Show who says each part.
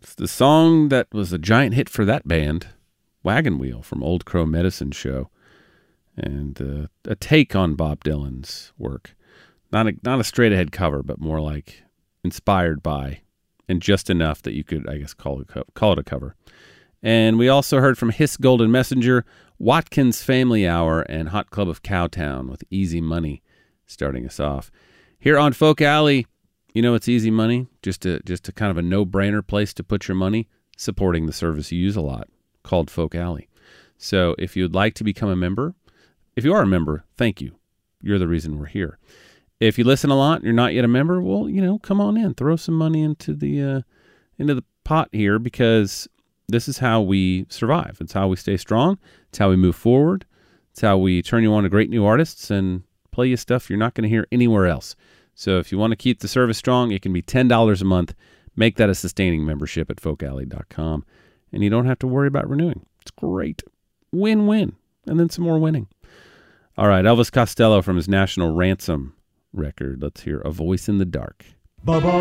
Speaker 1: It's the song that was a giant hit for that band, Wagon Wheel from Old Crow Medicine Show, and a take on Bob Dylan's work. Not a straight-ahead cover, but more like inspired by, and just enough that you could, I guess, call it a cover. And we also heard from Hiss Golden Messenger, Watkins Family Hour, and Hot Club of Cowtown with Easy Money starting us off. Here on Folk Alley, it's easy money, just a kind of a no-brainer place to put your money, supporting the service you use a lot, called Folk Alley. So if you'd like to become a member, if you are a member, thank you. You're the reason we're here. If you listen a lot and you're not yet a member, well, come on in, throw some money into the pot here, because this is how we survive. It's how we stay strong. It's how we move forward. It's how we turn you on to great new artists and play you stuff you're not going to hear anywhere else. So if you want to keep the service strong, it can be $10 a month. Make that a sustaining membership at folkalley.com. And you don't have to worry about renewing. It's great. Win-win. And then some more winning. All right, Elvis Costello from his National Ransom record. Let's hear A Voice in the Dark.